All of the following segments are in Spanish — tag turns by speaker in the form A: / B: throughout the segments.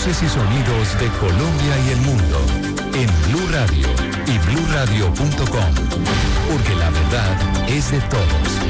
A: Voces y sonidos de Colombia y el mundo en Blue Radio y bluradio.com, porque la verdad es de todos.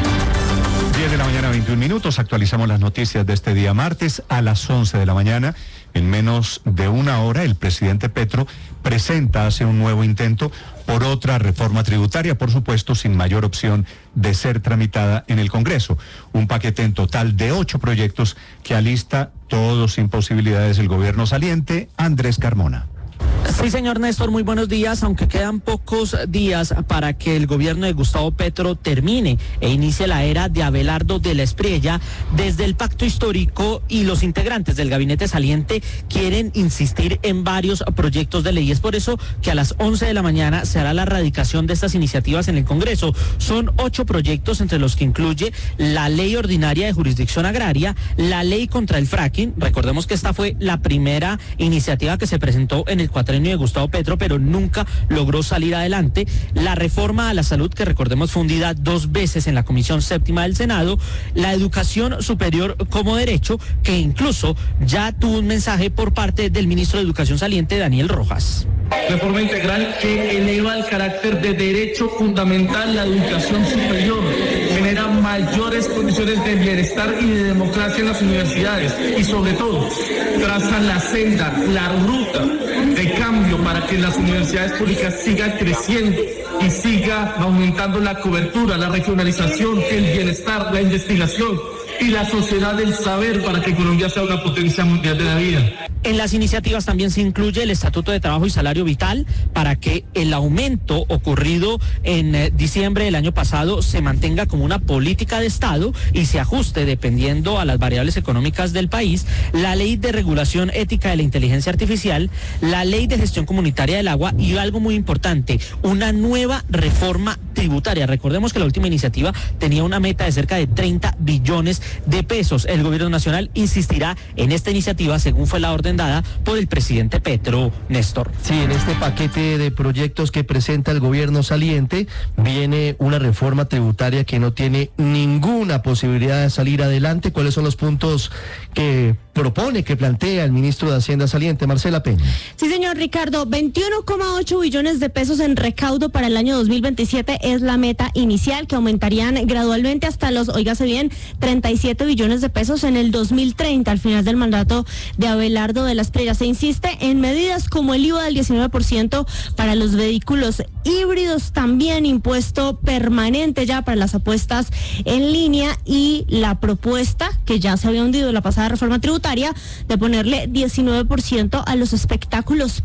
B: 10 de la mañana, 21 minutos. Actualizamos las noticias de este día martes a las 11 de la mañana. En menos de una hora, el presidente Petro hace un nuevo intento por otra reforma tributaria, por supuesto, sin mayor opción de ser tramitada en el Congreso. Un paquete en total de 8 proyectos que alista, todos sin posibilidades, el gobierno saliente, Andrés Carmona.
C: Sí, señor Néstor, muy buenos días. Aunque quedan pocos días para que el gobierno de Gustavo Petro termine e inicie la era de Abelardo de la Espriella, desde el pacto histórico y los integrantes del gabinete saliente quieren insistir en varios proyectos de ley. Es por eso que a las 11 de la mañana se hará la radicación de estas iniciativas en el Congreso. Son 8 proyectos, entre los que incluye la ley ordinaria de jurisdicción agraria, la ley contra el fracking. Recordemos que esta fue la primera iniciativa que se presentó en el cuatrenio de Gustavo Petro, pero nunca logró salir adelante. La reforma a la salud, que recordemos fundida 2 veces en la Comisión Séptima del Senado. La educación superior como derecho, que incluso ya tuvo un mensaje por parte del ministro de Educación saliente, Daniel Rojas.
D: Reforma integral que eleva el carácter de derecho fundamental la educación superior, genera mayores condiciones de bienestar y de democracia en las universidades y sobre todo traza la senda, la ruta de cambio para que las universidades públicas sigan creciendo y siga aumentando la cobertura, la regionalización, el bienestar, la investigación y la sociedad del saber para que Colombia sea una potencia mundial de la vida.
C: En las iniciativas también se incluye el Estatuto de Trabajo y Salario Vital para que el aumento ocurrido en diciembre del año pasado se mantenga como una política de Estado y se ajuste dependiendo a las variables económicas del país. La Ley de Regulación Ética de la Inteligencia Artificial, la Ley de Gestión Comunitaria del Agua y algo muy importante, una nueva reforma tributaria. Recordemos que la última iniciativa tenía una meta de cerca de 30 billones de pesos. El gobierno nacional insistirá en esta iniciativa según fue la orden dada por el presidente Petro. Néstor.
E: Sí, en este paquete de proyectos que presenta el gobierno saliente viene una reforma tributaria que no tiene ninguna posibilidad de salir adelante. ¿Cuáles son los puntos que propone, que plantea el ministro de Hacienda saliente, Marcela Peña?
F: Sí, señor Ricardo, 21,8 billones de pesos en recaudo para el año 2027 es la meta inicial, que aumentarían gradualmente hasta los, óigase bien, 37 billones de pesos en el 2030, al final del mandato de Abelardo de la Espriella. Se insiste en medidas como el IVA del 19% para los vehículos híbridos, también impuesto permanente ya para las apuestas en línea y la propuesta que ya se había hundido en la pasada reforma tributaria de ponerle 19% a los espectáculos